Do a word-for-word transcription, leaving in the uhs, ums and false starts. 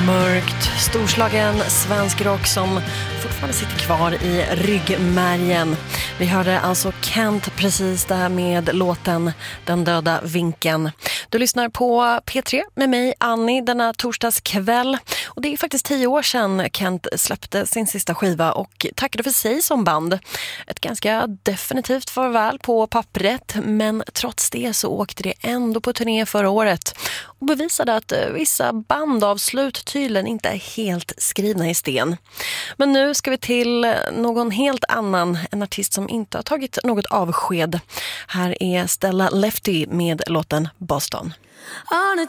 Mörkt, storslagen svensk rock som fortfarande sitter kvar i ryggmärgen. Vi hörde alltså Kent precis där med låten Den döda vinkeln. Du lyssnar på P tre med mig, Annie, denna torsdagskväll. Och det är faktiskt tio år sedan Kent släppte sin sista skiva och tackade för sig som band. Ett ganska definitivt farväl på pappret, men trots det så åkte det ändå på turné förra året och bevisade att vissa bandavslut tydligen inte är helt skrivna i sten. Men nu ska vi till någon helt annan, en artist som inte har tagit något avsked. Här är Stella Lefty med låten Boston. On a